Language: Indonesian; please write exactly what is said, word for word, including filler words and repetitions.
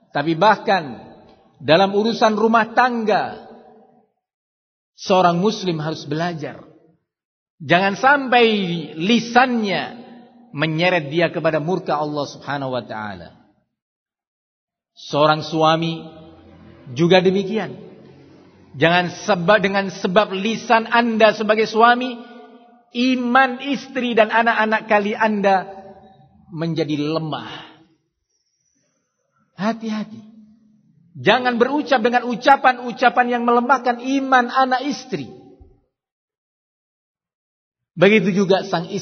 Tapi bahkan dalam urusan rumah tangga, seorang muslim harus belajar. Jangan sampai lisannya menyeret dia kepada murka Allah Subhanahu wa taala. Seorang suami juga demikian. Jangan sebab dengan sebab lisan Anda sebagai suami, iman istri dan anak-anak kali Anda menjadi lemah. Hati-hati. Jangan berucap dengan ucapan-ucapan yang melemahkan iman anak istri. Begitu juga sang istri.